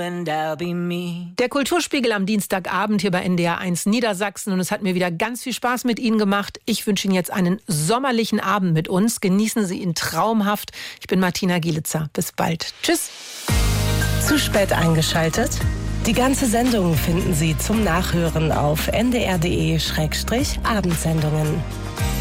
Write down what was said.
Der Kulturspiegel am Dienstagabend hier bei NDR 1 Niedersachsen und es hat mir wieder ganz viel Spaß mit Ihnen gemacht. Ich wünsche Ihnen jetzt einen sommerlichen Abend mit uns. Genießen Sie ihn traumhaft. Ich bin Martina Gielitzer. Bis bald. Tschüss. Zu spät eingeschaltet? Die ganze Sendung finden Sie zum Nachhören auf ndr.de/abendsendungen.